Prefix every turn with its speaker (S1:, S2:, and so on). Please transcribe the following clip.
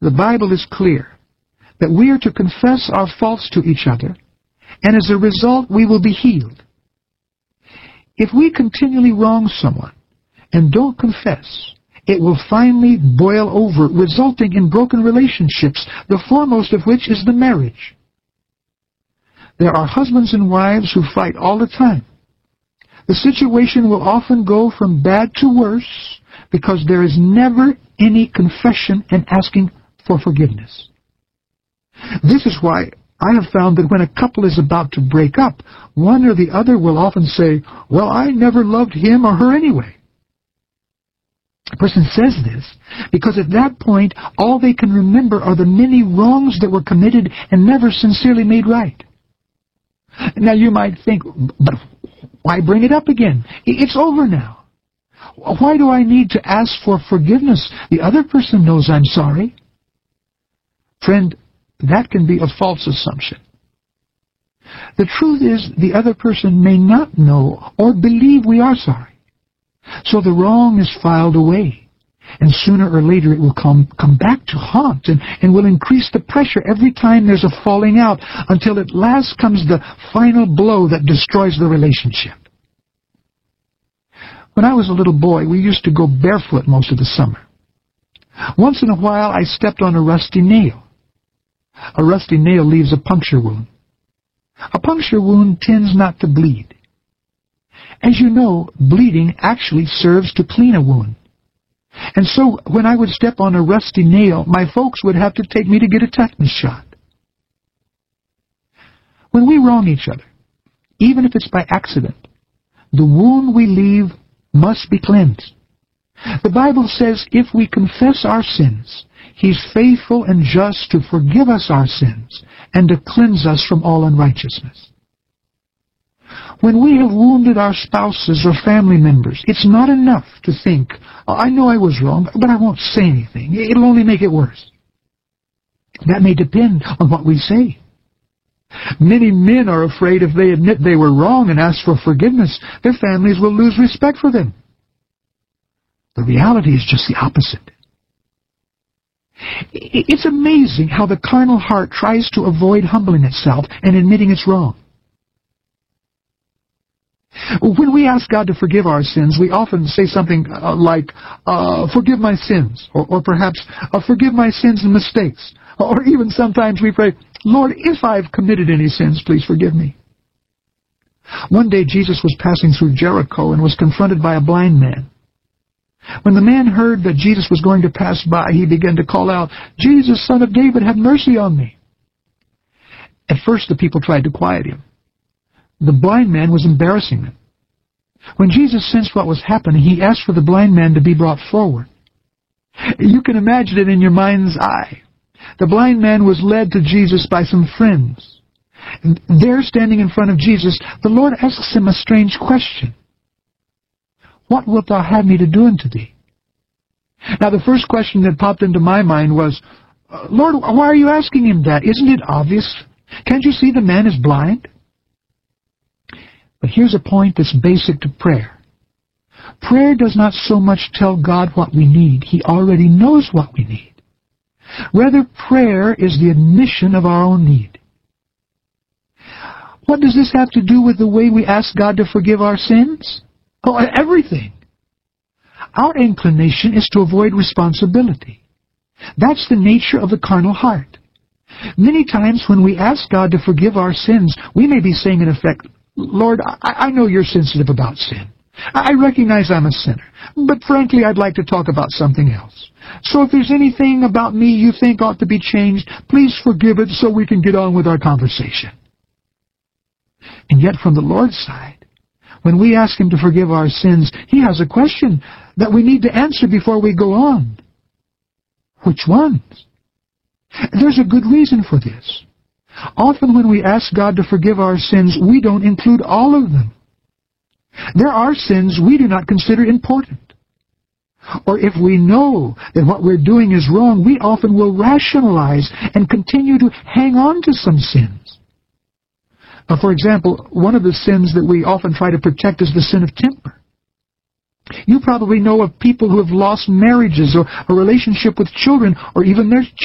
S1: The Bible is clear that we are to confess our faults to each other, and as a result we will be healed. If we continually wrong someone and don't confess, it will finally boil over, resulting in broken relationships, the foremost of which is the marriage. There are husbands and wives who fight all the time. The situation will often go from bad to worse because there is never any confession and asking for forgiveness. This is why I have found that when a couple is about to break up, one or the other will often say, "Well, I never loved him or her anyway." A person says this because at that point, all they can remember are the many wrongs that were committed and never sincerely made right. Now you might think, but why bring it up again? It's over now. Why do I need to ask for forgiveness? The other person knows I'm sorry. Friend, that can be a false assumption. The truth is, the other person may not know or believe we are sorry. So the wrong is filed away, and sooner or later it will come back to haunt and will increase the pressure every time there's a falling out, until at last comes the final blow that destroys the relationship. When I was a little boy, we used to go barefoot most of the summer. Once in a while, I stepped on a rusty nail. A rusty nail leaves a puncture wound. A puncture wound tends not to bleed. As you know, bleeding actually serves to clean a wound. And so, when I would step on a rusty nail, my folks would have to take me to get a tetanus shot. When we wrong each other, even if it's by accident, the wound we leave must be cleansed. The Bible says if we confess our sins, He's faithful and just to forgive us our sins and to cleanse us from all unrighteousness. When we have wounded our spouses or family members, it's not enough to think, "I know I was wrong, but I won't say anything. It'll only make it worse." That may depend on what we say. Many men are afraid if they admit they were wrong and ask for forgiveness, their families will lose respect for them. The reality is just the opposite. It's amazing how the carnal heart tries to avoid humbling itself and admitting it's wrong. When we ask God to forgive our sins, we often say something like, "Forgive my sins," or perhaps, "Forgive my sins and mistakes." Or even sometimes we pray, "Lord, if I've committed any sins, please forgive me." One day Jesus was passing through Jericho and was confronted by a blind man. When the man heard that Jesus was going to pass by, he began to call out, "Jesus, Son of David, have mercy on me." At first the people tried to quiet him. The blind man was embarrassing them. When Jesus sensed what was happening, He asked for the blind man to be brought forward. You can imagine it in your mind's eye. The blind man was led to Jesus by some friends. There, standing in front of Jesus, the Lord asks him a strange question. "What wilt thou have me to do unto thee?" Now, the first question that popped into my mind was, "Lord, why are you asking him that? Isn't it obvious? Can't you see the man is blind?" But here's a point that's basic to prayer. Prayer does not so much tell God what we need. He already knows what we need. Rather, prayer is the admission of our own need. What does this have to do with the way we ask God to forgive our sins? Oh, everything. Our inclination is to avoid responsibility. That's the nature of the carnal heart. Many times when we ask God to forgive our sins, we may be saying in effect, "Lord, I know you're sensitive about sin. I recognize I'm a sinner, but frankly I'd like to talk about something else. So if there's anything about me you think ought to be changed, please forgive it so we can get on with our conversation." And yet from the Lord's side, when we ask Him to forgive our sins, He has a question that we need to answer before we go on. Which ones? There's a good reason for this. Often when we ask God to forgive our sins, we don't include all of them. There are sins we do not consider important. Or if we know that what we're doing is wrong, we often will rationalize and continue to hang on to some sins. For example, one of the sins that we often try to protect is the sin of temper. You probably know of people who have lost marriages or a relationship with children or even their